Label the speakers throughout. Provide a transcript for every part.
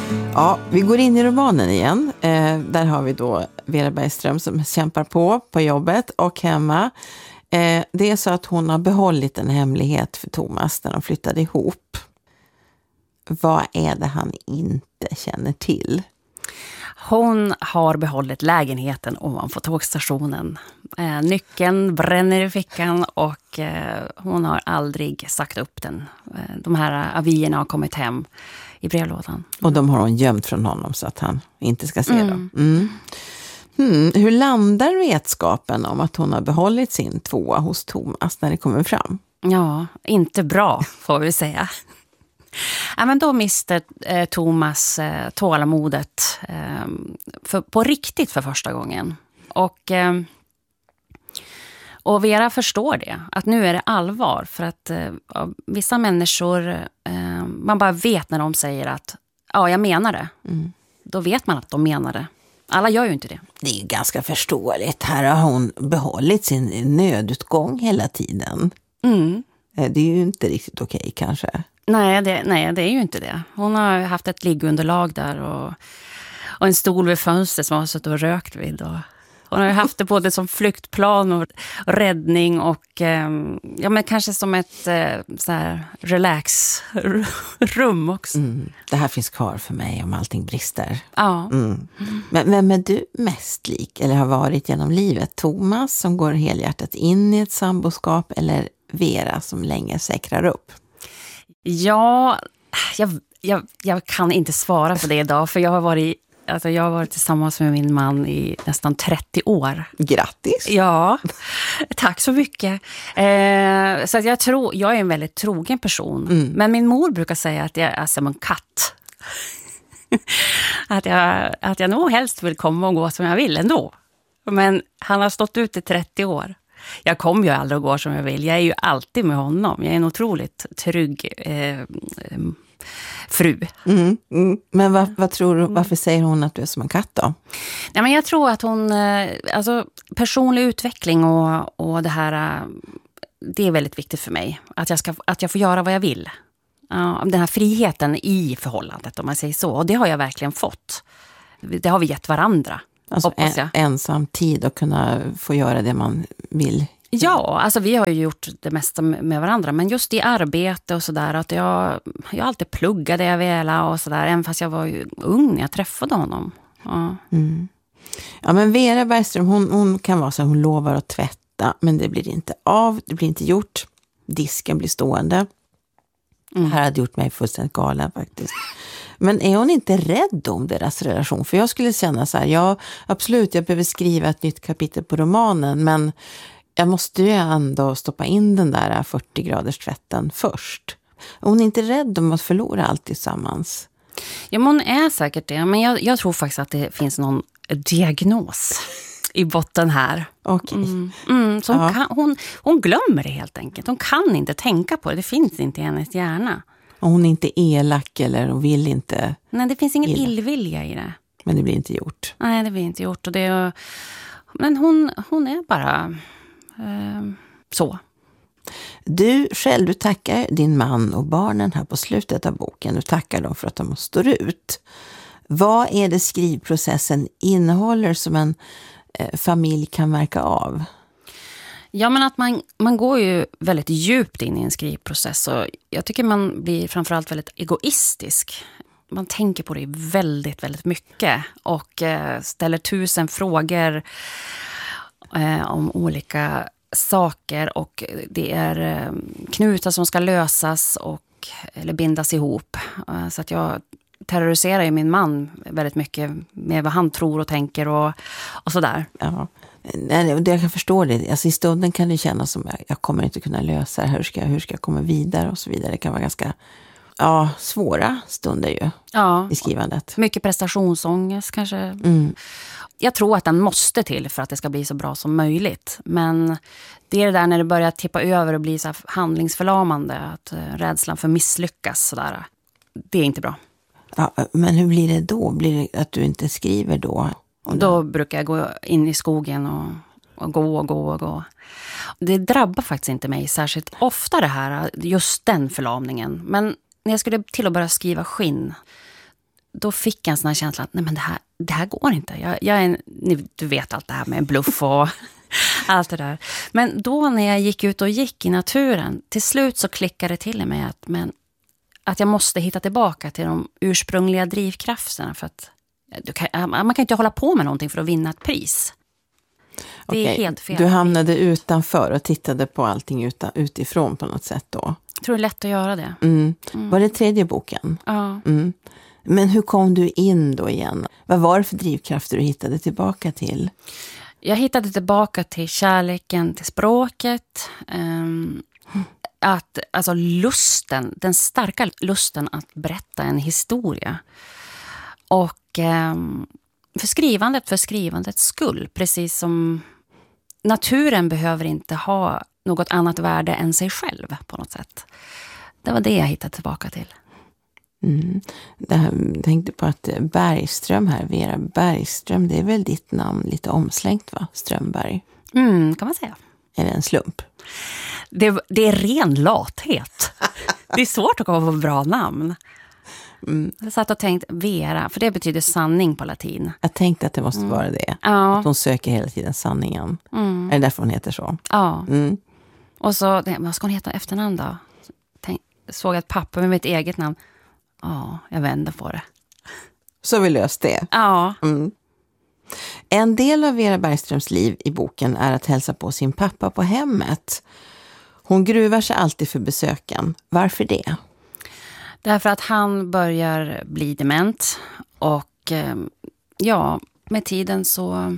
Speaker 1: Ja, vi går in i romanen igen. Där har vi då Vera Bergström som kämpar på jobbet och hemma. Det är så att hon har behållit en hemlighet för Thomas när de flyttade ihop. Vad är det han inte känner till?
Speaker 2: Hon har behållit lägenheten ovanför tågstationen. Nyckeln bränner i fickan och hon har aldrig sagt upp den. De här avierna har kommit hem i brevlådan.
Speaker 1: Och de har hon gömt från honom så att han inte ska se dem. Hur landar vetskapen om att hon har behållit sin tvåa hos Thomas när det kommer fram?
Speaker 2: Ja, inte bra får vi säga. Ja, men då miste Thomas tålamodet på riktigt för första gången. Och Vera förstår det, att nu är det allvar. För att vissa människor, man bara vet när de säger att ja, jag menar det. Då vet man att de menar det. Alla gör ju inte det.
Speaker 1: Det är ju ganska förståeligt. Här har hon behållit sin nödutgång hela tiden. Det är ju inte riktigt okej kanske.
Speaker 2: Nej, det är ju inte det. Hon har haft ett liggunderlag där och en stol vid fönstret som hon har suttit och rökt vid. Och hon har ju haft det både som flyktplan och räddning och ja, men kanske som ett så här relaxrum också.
Speaker 1: Det här finns kvar för mig om allting brister.
Speaker 2: Ja.
Speaker 1: Men vem är du mest lik eller har varit genom livet? Thomas som går helhjärtat in i ett samboskap eller Vera som länge säkrar upp?
Speaker 2: Ja, jag kan inte svara på det idag för jag har varit tillsammans med min man i nästan 30 år.
Speaker 1: Grattis!
Speaker 2: Ja, tack så mycket. Så att jag är en väldigt trogen person. Men min mor brukar säga att jag är som en katt. att jag nog helst vill komma och gå som jag vill ändå. Men han har stått ut i 30 år. Jag kommer ju aldrig att gå som jag vill. Jag är ju alltid med honom. Jag är en otroligt trygg fru.
Speaker 1: Men vad tror du, varför säger hon att du är som en katt då?
Speaker 2: Nej, men jag tror att hon, alltså personlig utveckling och det här, det är väldigt viktigt för mig. Att jag får göra vad jag vill. Den här friheten i förhållandet om man säger så. Och det har jag verkligen fått. Det har vi gett varandra.
Speaker 1: Alltså ensam tid och kunna få göra det man vill.
Speaker 2: Ja, alltså vi har ju gjort det mesta med varandra. Men just i arbete och sådär. Att jag alltid pluggade jag ville och sådär. Även fast jag var ju ung när jag träffade honom. Ja,
Speaker 1: ja men Vera Bergström hon kan vara så att hon lovar att tvätta. Men det blir inte av, det blir inte gjort. Disken blir stående. Det här hade gjort mig fullständigt galen faktiskt. Men är hon inte rädd om deras relation? För jag skulle känna så här, ja absolut jag behöver skriva ett nytt kapitel på romanen. Men jag måste ju ändå stoppa in den där 40 graders tvätten först. Är hon inte rädd om att förlora allt tillsammans?
Speaker 2: Ja, men hon är säkert det. Men jag tror faktiskt att det finns någon diagnos i botten här.
Speaker 1: Okej.
Speaker 2: Så hon glömmer det helt enkelt. Hon kan inte tänka på det. Det finns inte i hennes hjärna.
Speaker 1: Och hon är inte elak eller hon vill inte...
Speaker 2: Nej, det finns ingen illvilja i det.
Speaker 1: Men det blir inte gjort.
Speaker 2: Nej, det blir inte gjort. Men hon är bara så.
Speaker 1: Du tackar din man och barnen här på slutet av boken. Du tackar dem för att de står ut. Vad är det skrivprocessen innehåller som en familj kan märka av?
Speaker 2: Ja, men att man går ju väldigt djupt in i en skrivprocess och jag tycker man blir framförallt väldigt egoistisk. Man tänker på det väldigt, väldigt mycket och ställer 1000 frågor om olika saker och det är knutar som ska lösas eller bindas ihop. Så att jag terroriserar ju min man väldigt mycket med vad han tror och tänker och sådär. Ja.
Speaker 1: Jag kan förstå det. Alltså i stunden kan det kännas som jag kommer inte kunna lösa det. Hur ska jag komma vidare och så vidare. Det kan vara ganska svåra stunder ju i skrivandet.
Speaker 2: Mycket prestationsångest kanske. Jag tror att den måste till för att det ska bli så bra som möjligt. Men det är det där när det börjar tippa över och bli så här handlingsförlamande. Att rädslan för misslyckas sådär. Det är inte bra.
Speaker 1: Ja, men hur blir det då? Blir det att du inte skriver då?
Speaker 2: Då brukar jag gå in i skogen och gå. Det drabbar faktiskt inte mig särskilt ofta det här, just den förlamningen. Men när jag skulle till att börja skriva skinn, då fick jag en sån här känsla att nej, men det här går inte. Du vet allt det här med bluff och allt det där. Men då när jag gick ut och gick i naturen, till slut så klickade det till i mig att jag måste hitta tillbaka till de ursprungliga drivkrafterna, för att man kan inte hålla på med någonting för att vinna ett pris. Det är helt fel.
Speaker 1: Du hamnade utanför och tittade på allting utifrån på något sätt då.
Speaker 2: Jag tror det är lätt att göra det.
Speaker 1: Var det tredje boken?
Speaker 2: Ja.
Speaker 1: Men hur kom du in då igen? Vad var det för drivkrafter du hittade tillbaka till?
Speaker 2: Jag hittade tillbaka till kärleken till språket. Alltså lusten, den starka lusten att berätta en historia. Och för skrivandets skull. Precis som naturen behöver inte ha något annat värde än sig själv på något sätt. Det var det jag hittade tillbaka till.
Speaker 1: Jag tänkte på att Bergström här, Vera Bergström, det är väl ditt namn lite omslängt, va? Strömberg.
Speaker 2: Kan man säga.
Speaker 1: Är det en slump?
Speaker 2: Det är ren lathet. Det är svårt att komma på bra namn. Jag satt och tänkte Vera, för det betyder sanning på latin.
Speaker 1: Jag tänkte att det måste vara det.
Speaker 2: Ja.
Speaker 1: Att hon söker hela tiden sanningen. Är det därför hon heter så?
Speaker 2: Ja. Och så, vad ska hon heta efternamn då? Såg ett papper med mitt eget namn. Ja, jag vänder på det.
Speaker 1: Så vi löst det.
Speaker 2: Ja.
Speaker 1: En del av Vera Bergströms liv i boken är att hälsa på sin pappa på hemmet. Hon gruvar sig alltid för besöken. Varför det?
Speaker 2: Därför att han börjar bli dement. Och med tiden så...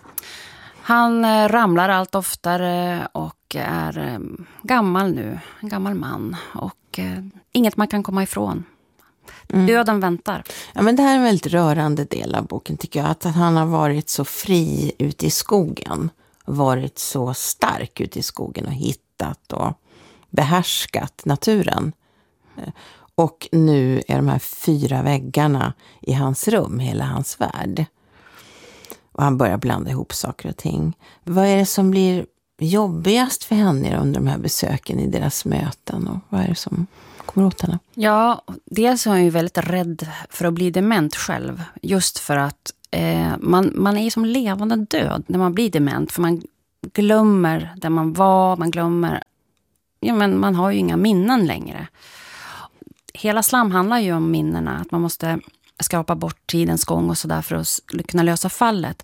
Speaker 2: Han ramlar allt oftare och är gammal nu. En gammal man. Och inget man kan komma ifrån. Döden väntar.
Speaker 1: Ja, men det här är en väldigt rörande del av boken, tycker jag. Att han har varit så fri ute i skogen. Varit så stark ute i skogen och hittat och behärskat naturen. Och nu är de här 4 väggarna i hans rum, hela hans värld. Och han börjar blanda ihop saker och ting. Vad är det som blir jobbigast för henne under de här besöken i deras möten? Och vad är det som kommer åt henne?
Speaker 2: Ja, dels är jag ju väldigt rädd för att bli dement själv. Just för att man är ju som levande död när man blir dement. För man glömmer där man var, man glömmer... Ja, men man har ju inga minnen längre. Hela slam handlar ju om minnena. Att man måste skrapa bort tidens gång och sådär för att kunna lösa fallet.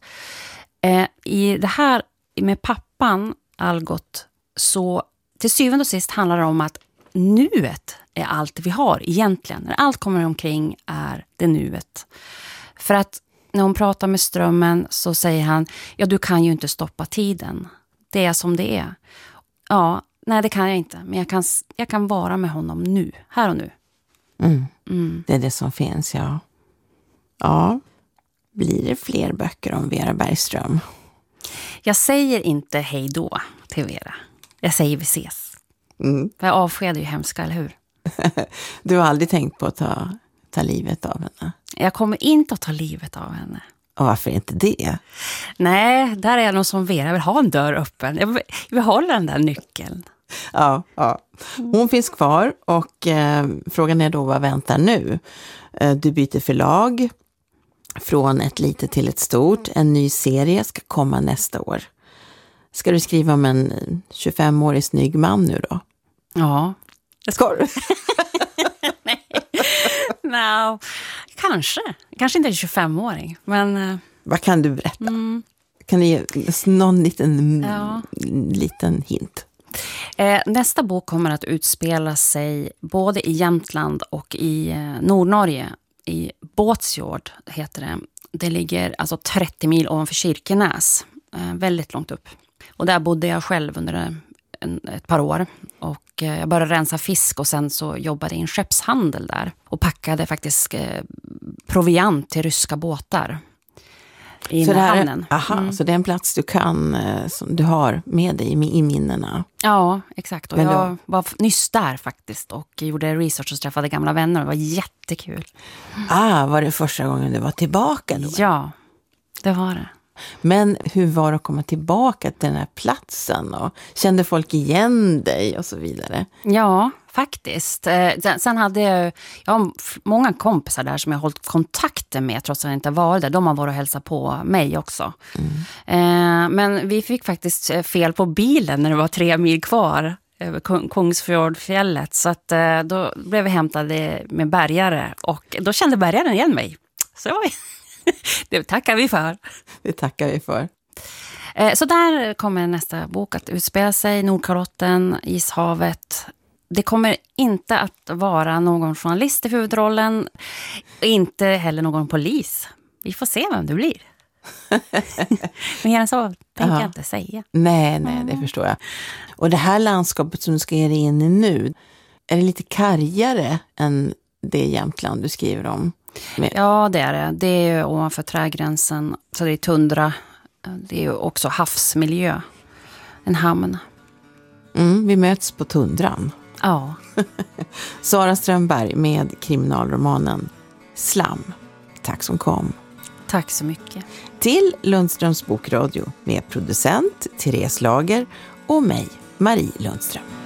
Speaker 2: I det här med pappan Algot, så till syvende och sist handlar det om att nuet är allt vi har egentligen. När allt kommer omkring är det nuet. För att när hon pratar med strömmen så säger han, ja, du kan ju inte stoppa tiden. Det är som det är. Ja, nej, det kan jag inte. Men jag kan vara med honom nu, här och nu.
Speaker 1: Det är det som finns, ja. Ja, blir det fler böcker om Vera Bergström?
Speaker 2: Jag säger inte hej då till Vera. Jag säger vi ses. För jag avskedar ju hemska, eller hur?
Speaker 1: Du har aldrig tänkt på att ta livet av henne?
Speaker 2: Jag kommer inte att ta livet av henne.
Speaker 1: Och varför inte det?
Speaker 2: Nej, där är jag nog som Vera. Jag vill ha en dörr öppen. Jag vill hålla den där nyckeln.
Speaker 1: Ja. Hon finns kvar och frågan är då, vad väntar nu? Du byter förlag från ett litet till ett stort. En ny serie ska komma nästa år. Ska du skriva om en 25-årig snygg man nu då?
Speaker 2: Ja.
Speaker 1: Ska du?
Speaker 2: Nej, kanske. Kanske inte en 25-åring, men...
Speaker 1: Vad kan du berätta? Kan du ge någon liten hint?
Speaker 2: Nästa bok kommer att utspela sig både i Jämtland och i Nordnorge. I Båtsjord heter det. Det ligger alltså 30 mil ovanför Kirkenäs. Väldigt långt upp. Och där bodde jag själv under ett par år. Och jag började rensa fisk och sen så jobbade i en skeppshandel där. Och packade faktiskt proviant till ryska båtar. I hamnen.
Speaker 1: Så det är en plats du kan, som du har med dig i minnena.
Speaker 2: Ja, exakt. Och jag var nyss där faktiskt och gjorde research och träffade gamla vänner. Det var jättekul.
Speaker 1: Var det första gången du var tillbaka då?
Speaker 2: Ja, det var det.
Speaker 1: Men hur var det att komma tillbaka till den här platsen? Och kände folk igen dig och så vidare?
Speaker 2: Ja, faktiskt. Sen hade jag har många kompisar där som jag har hållit kontakten med trots att jag inte var där. De har varit och hälsat på mig också. Men vi fick faktiskt fel på bilen när det var 3 mil kvar över Kungsfjordfjället. Så att, då blev vi hämtade med bärgare och då kände bärgaren igen mig. Så det tackar vi för.
Speaker 1: Det tackar vi för.
Speaker 2: Så där kommer nästa bok att utspela sig. Nordkalotten, Ishavet. Det kommer inte att vara någon journalist i huvudrollen. Inte heller någon polis. Vi får se vem det blir. Mer än så tänker jag inte säga.
Speaker 1: Nej, det förstår jag. Och det här landskapet som du ska ge dig in i nu, är det lite kargare än det Jämtland du skriver om?
Speaker 2: Ja, det är det. Det är ovanför trägränsen. Så det är tundra. Det är också havsmiljö. En hamn.
Speaker 1: Vi möts på tundran.
Speaker 2: Ja.
Speaker 1: Sara Strömberg med kriminalromanen Slam. Tack som kom.
Speaker 2: Tack så mycket.
Speaker 1: Till Lundströms bokradio med producent Therese Lager och mig, Marie Lundström.